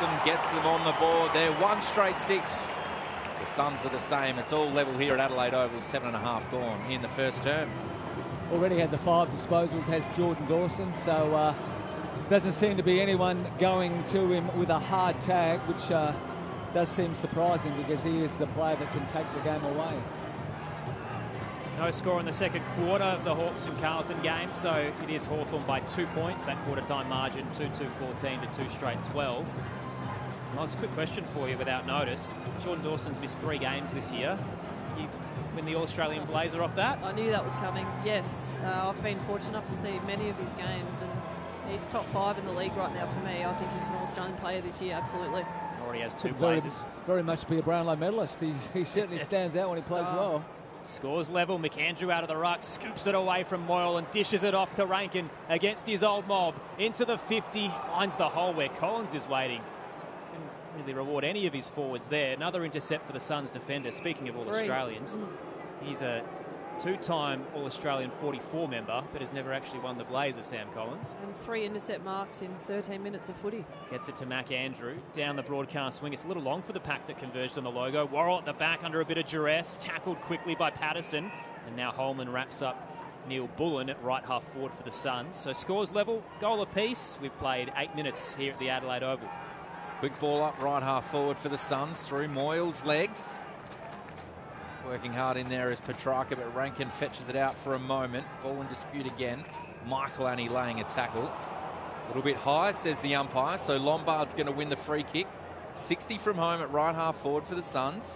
Dawson gets them on the board. They're 1 straight 6. The Suns are the same. It's all level here at Adelaide Oval. 7.5 gone in the first term. Already had the 5 disposals, has Jordan Dawson, so doesn't seem to be anyone going to him with a hard tag, which does seem surprising because he is the player that can take the game away. No score in the second quarter of the Hawks and Carlton game, so it is Hawthorn by 2 points. That quarter-time margin, 2-2-14 to 2 straight 12. Nice quick question for you without notice. Jordan Dawson's missed 3 games this year. You win the All-Australian blazer off that? I knew that was coming, yes. I've been fortunate enough to see many of his games, and he's top 5 in the league right now for me. I think he's an All-Australian player this year, absolutely. Already has 2 blazers. Very much be a Brownlow medalist. He certainly stands out when he plays well. Scores level. McAndrew out of the ruck, scoops it away from Moyle and dishes it off to Rankin against his old mob. Into the 50, finds the hole where Collins is waiting. Couldn't really reward any of his forwards there. Another intercept for the Suns defender. Speaking of All-Australians, he's a 2-time All-Australian 44 member, but has never actually won the blazer, Sam Collins. And 3 intercept marks in 13 minutes of footy. Gets it to McAndrew, down the broadcast swing. It's a little long for the pack that converged on the logo. Worrell at the back under a bit of duress, tackled quickly by Patterson. And now Holman wraps up Neil Bullen at right half forward for the Suns. So scores level, goal apiece. We've played 8 minutes here at the Adelaide Oval. Quick ball up right half forward for the Suns through Moyle's legs. Working hard in there is Petrarca, but Rankin fetches it out for a moment. Ball in dispute again. Michael Annie laying a tackle. A little bit high, says the umpire, so Lombard's going to win the free kick. 60 from home at right half forward for the Suns.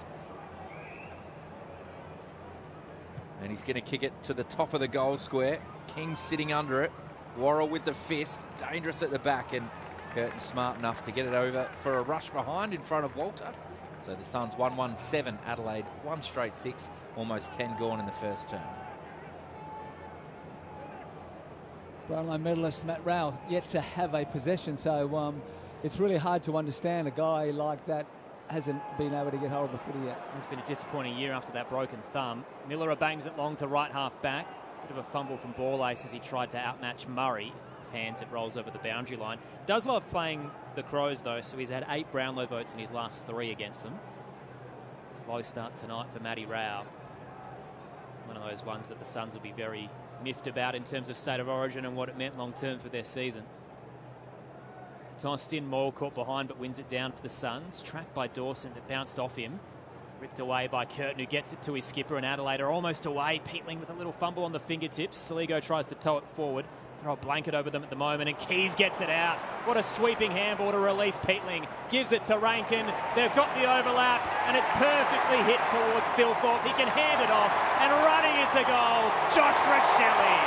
And he's going to kick it to the top of the goal square. King sitting under it. Worrell with the fist. Dangerous at the back, and Curtin smart enough to get it over for a rush behind in front of Walter. So the Suns 1-1-7, Adelaide 1 straight 6, almost 10 gone in the first term. Brownlow medalist Matt Rowell yet to have a possession, so it's really hard to understand a guy like that hasn't been able to get hold of the footy yet. It's been a disappointing year after that broken thumb. Miller bangs it long to right half back. Bit of a fumble from Borlase as he tried to outmatch Murray. Hands, it rolls over the boundary line. Does love playing the Crows though, so he's had 8 Brownlow votes in his last 3 against them. Slow start tonight for Matty Rowell. One of those ones that the Suns will be very miffed about in terms of state of origin and what it meant long term for their season. Tossed in, Moyle caught behind but wins it down for the Suns. Tracked by Dawson that bounced off him. Ripped away by Curtin, who gets it to his skipper, and Adelaide are almost away. Peatling with a little fumble on the fingertips. Saligo tries to tow it forward. Throw a blanket over them at the moment, and Keys gets it out. What a sweeping handball to release Peatling. Gives it to Rankin. They've got the overlap, and it's perfectly hit towards Thilthorpe. He can hand it off, and running into goal, Josh Rachele.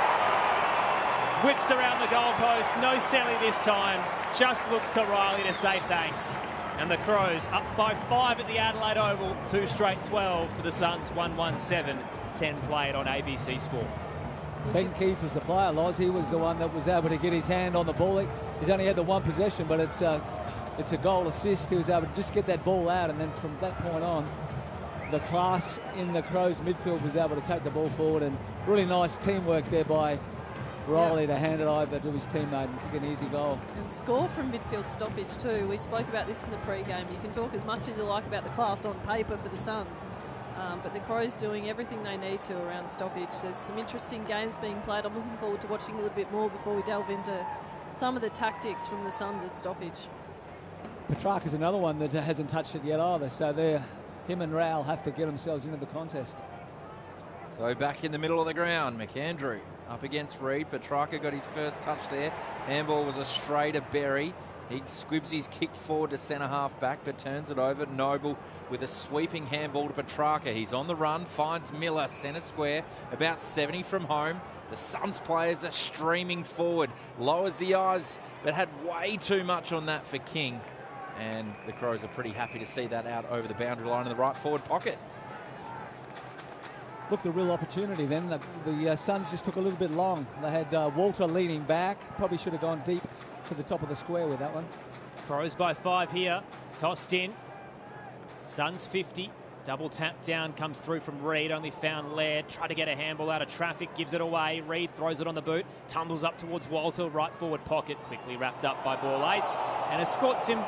Whips around the goalpost. No Selly this time. Just looks to Riley to say thanks. And the Crows up by 5 at the Adelaide Oval. 2 straight 12 to the Suns 1-1-7. 10 played on ABC Sport. Ben Keys was the player, Loz. He was the one that was able to get his hand on the ball. He's only had the 1 possession, but it's a goal assist. He was able to just get that ball out, and then from that point on, the class in the Crows midfield was able to take the ball forward, and really nice teamwork there by Riley to hand it over to his teammate and kick an easy goal. And score from midfield stoppage too. We spoke about this in the pre-game. You can talk as much as you like about the class on paper for the Suns. But the Crows doing everything they need to around stoppage. There's some interesting games being played. I'm looking forward to watching a little bit more before we delve into some of the tactics from the Suns at stoppage. Petrarca's another one that hasn't touched it yet either. So him and Rowell have to get themselves into the contest. So back in the middle of the ground, McAndrew up against Reid. Petrarca got his first touch there. Handball was a stray to Berry. He squibs his kick forward to centre half back, but turns it over. Noble with a sweeping handball to Petrarca. He's on the run, finds Miller, centre square, about 70 from home. The Suns players are streaming forward. Lowers the eyes, but had way too much on that for King. And the Crows are pretty happy to see that out over the boundary line in the right forward pocket. Looked a real opportunity then. The Suns just took a little bit long. They had Walter leaning back. Probably should have gone deep to the top of the square with that one. Crows by 5 here. Tossed in. Suns 50. Double tap down comes through from Reid. Only found Laird. Tried to get a handball out of traffic. Gives it away. Reid throws it on the boot. Tumbles up towards Walter. Right forward pocket. Quickly wrapped up by Borlase. And escorts him